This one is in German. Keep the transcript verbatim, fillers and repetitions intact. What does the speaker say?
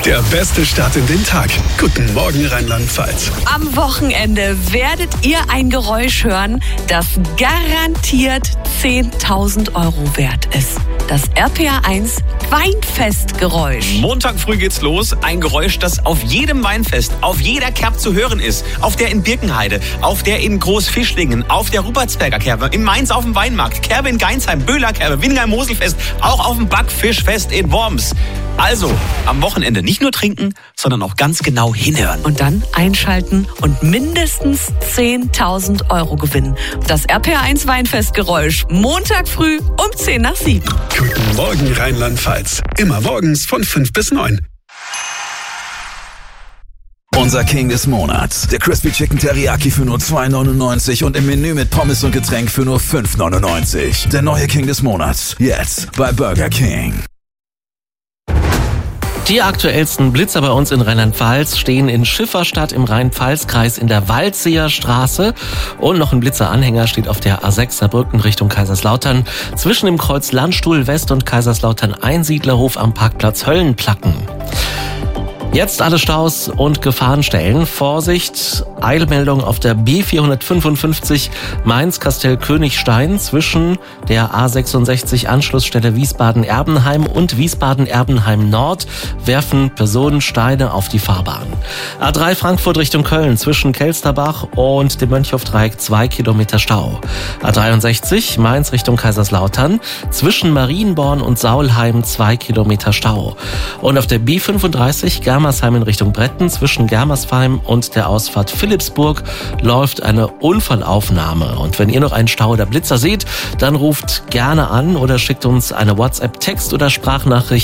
Der beste Start in den Tag. Guten Morgen Rheinland-Pfalz. Am Wochenende werdet ihr ein Geräusch hören, das garantiert zehntausend Euro wert ist. Das R P R eins Weinfestgeräusch. Montag früh geht's los. Ein Geräusch, das auf jedem Weinfest, auf jeder Kerb zu hören ist. Auf der in Birkenheide, auf der in Großfischlingen, auf der Rupertsberger Kerbe, in Mainz auf dem Weinmarkt, Kerbe in Geinsheim, Böhler Kerbe, Wingheim-Moselfest, auch auf dem Backfischfest in Worms. Also, am Wochenende nicht nur trinken, sondern auch ganz genau hinhören. Und dann einschalten und mindestens zehntausend Euro gewinnen. Das R P R eins Weinfestgeräusch. Montag früh um zehn nach sieben. Guten Morgen Rheinland-Pfalz. Immer morgens von fünf bis neun. Unser King des Monats. Der Crispy Chicken Teriyaki für nur zwei neunundneunzig und im Menü mit Pommes und Getränk für nur fünf neunundneunzig. Der neue King des Monats. Jetzt bei Burger King. Die aktuellsten Blitzer bei uns in Rheinland-Pfalz stehen in Schifferstadt im Rhein-Pfalz-Kreis in der Waldseer Straße. Und noch ein Blitzeranhänger steht auf der A sechs Saarbrücken Richtung Kaiserslautern zwischen dem Kreuz Landstuhl West und Kaiserslautern Einsiedlerhof am Parkplatz Höllenplacken. Jetzt alle Staus und Gefahrenstellen. Vorsicht, Eilmeldung auf der B vierhundertfünfundfünfzig Mainz-Kastel-Königstein zwischen der A sechsundsechzig Anschlussstelle Wiesbaden-Erbenheim und Wiesbaden-Erbenheim-Nord werfen Personen Steine auf die Fahrbahn. A drei Frankfurt Richtung Köln zwischen Kelsterbach und dem Mönchhofdreieck zwei Kilometer Stau. A dreiundsechzig Mainz Richtung Kaiserslautern zwischen Marienborn und Saulheim zwei Kilometer Stau. Und auf der B fünfunddreißig Germersheim in Richtung Bretten zwischen Germersheim und der Ausfahrt Philippsburg läuft eine Unfallaufnahme. Und wenn ihr noch einen Stau oder Blitzer seht, dann ruft gerne an oder schickt uns eine WhatsApp-Text- oder Sprachnachricht